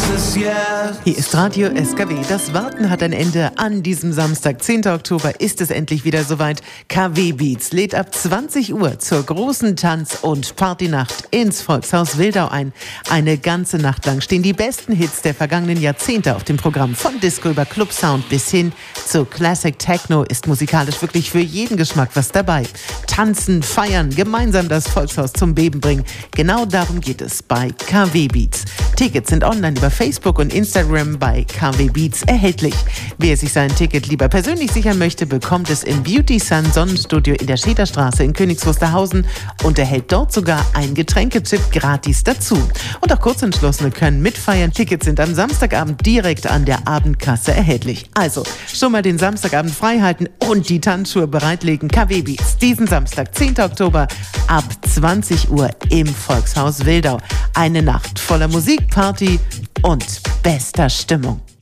Hier ist Radio SKW. Das Warten hat ein Ende. An diesem Samstag, 10. Oktober, ist es endlich wieder soweit. KW Beats lädt ab 20 Uhr zur großen Tanz- und Partynacht ins Volkshaus Wildau ein. Eine ganze Nacht lang stehen die besten Hits der vergangenen Jahrzehnte auf dem Programm. Von Disco über Clubsound bis hin zu Classic Techno ist musikalisch wirklich für jeden Geschmack was dabei. Tanzen, feiern, gemeinsam das Volkshaus zum Beben bringen. Genau darum geht es bei KW Beats. Tickets sind online über Facebook und Instagram bei KW Beats erhältlich. Wer sich sein Ticket lieber persönlich sichern möchte, bekommt es im Beauty Sun Sonnenstudio in der Schäderstraße in Königs Wusterhausen und erhält dort sogar einen Getränketipp gratis dazu. Und auch Kurzentschlossene können mitfeiern. Tickets sind am Samstagabend direkt an der Abendkasse erhältlich. Also schon mal den Samstagabend frei halten und die Tanzschuhe bereitlegen. KW Beats diesen Samstag, 10. Oktober ab 20 Uhr im Volkshaus Wildau. Eine Nacht voller Musik, Party und bester Stimmung.